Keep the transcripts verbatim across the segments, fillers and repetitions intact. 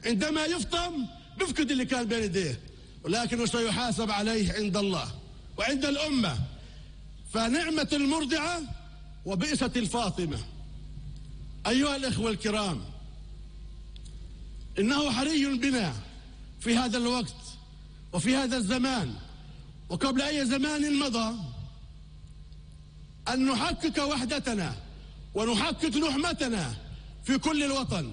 عندما يفطم بفقد اللي كان بين يديه، ولكنه سيحاسب عليه عند الله وعند الأمة. فنعمة المرضعة وبئسة الفاطمة. أيها الإخوة الكرام، إنه حري بنا في هذا الوقت وفي هذا الزمان وقبل أي زمان مضى أن نحقق وحدتنا ونحقق لحمتنا في كل الوطن.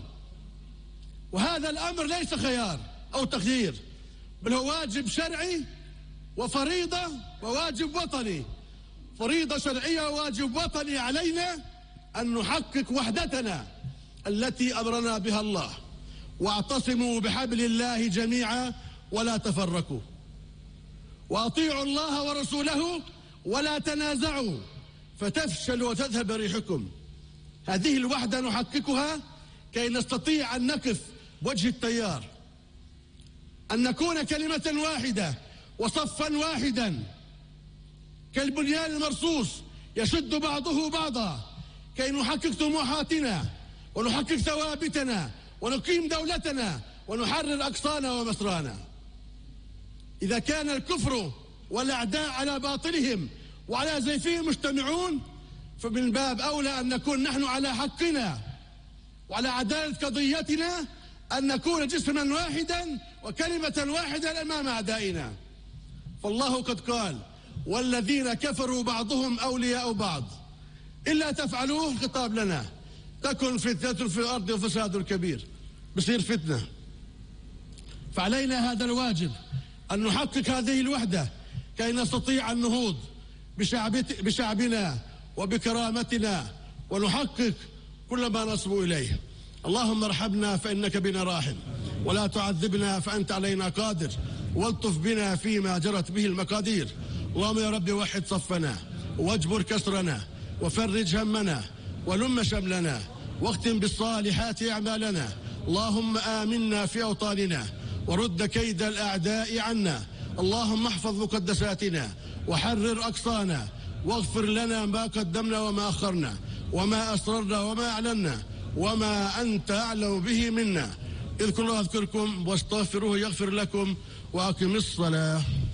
وهذا الأمر ليس خيار أو تخيير، بل هو واجب شرعي وفريضة وواجب وطني. فريضة شرعية وواجب وطني علينا أن نحقق وحدتنا التي أمرنا بها الله. واعتصموا بحبل الله جميعا ولا تفرقوا، وأطيعوا الله ورسوله ولا تنازعوا فتفشلوا وتذهب ريحكم. هذه الوحدة نحققها كي نستطيع أن نقف بوجه التيار، أن نكون كلمة واحدة وصفا واحدا كالبنيان المرصوص يشد بعضه بعضا، كي نحقق طموحاتنا ونحقق ثوابتنا ونقيم دولتنا ونحرر أقصانا ومسرانا. إذا كان الكفر والأعداء على باطلهم وعلى زيفهم مجتمعون، فمن باب أولى أن نكون نحن على حقنا وعلى عدالة قضيتنا، أن نكون جسما واحدا وكلمة واحدة أمام أعدائنا. فالله قد قال: والذين كفروا بعضهم أولياء بعض إلا تفعلوه، خطاب لنا، تكن فتنة في الأرض وفساد كبير. بصير فتنة. فعلينا هذا الواجب أن نحقق هذه الوحدة كي نستطيع النهوض بشعبنا وبكرامتنا ونحقق كل ما نصبو إليه. اللهم ارحمنا فإنك بنا راحم، ولا تعذبنا فأنت علينا قادر، والطف بنا فيما جرت به المقادير. اللهم يا رب وحد صفنا واجبر كسرنا وفرج همنا ولم شملنا واختم بالصالحات أعمالنا. اللهم آمنا في أوطاننا ورد كيد الأعداء عنا. اللهم احفظ مقدساتنا وحرر أقصانا، واغفر لنا ما قدمنا وما أخرنا وما أسررنا وما أعلنا وما أنت أعلم به منا. اذكروا الله أذكركم واستغفروه يغفر لكم، وأقم الصلاة.